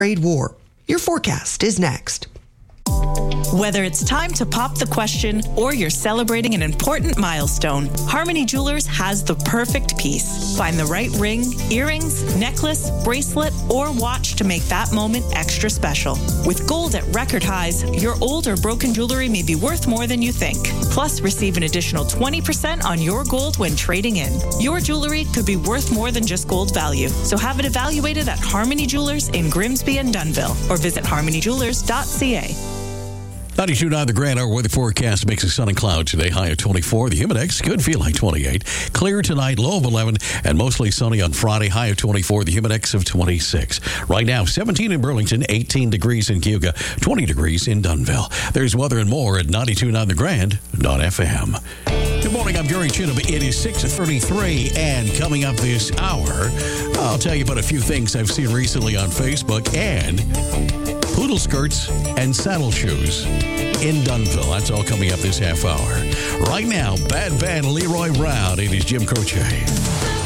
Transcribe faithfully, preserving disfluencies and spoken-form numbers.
trade war. Your forecast is next. Whether it's time to pop the question or you're celebrating an important milestone, Harmony Jewelers has the perfect piece. Find the right ring, earrings, necklace, bracelet, or watch to make that moment extra special. With gold at record highs, your old or broken jewelry may be worth more than you think. Plus, receive an additional twenty percent on your gold when trading in. Your jewelry could be worth more than just gold value, so have it evaluated at Harmony Jewelers in Grimsby and Dunnville, or visit harmony jewelers dot c a. ninety-two point nine The Grand, our weather forecast makes a sunny cloud today, high of twenty-four. The Humidex could feel like twenty-eight. Clear tonight, low of eleven, and mostly sunny on Friday, high of twenty-four. The Humidex of twenty-six. Right now, seventeen in Burlington, eighteen degrees in Cayuga, twenty degrees in Dunnville. There's weather and more at ninety-two point nine The Grand dot f m. Good morning, I'm Gary Chinham. It is six thirty-three, and coming up this hour, I'll tell you about a few things I've seen recently on Facebook, and poodle skirts and saddle shoes in Dunnville. That's all coming up this half hour. Right now, Bad Band Leroy Brown. It is Jim Croce.